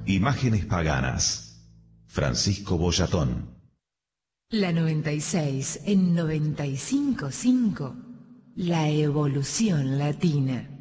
Imágenes paganas. Francisco Boyatón. La 96 en 95.5. La evolución latina.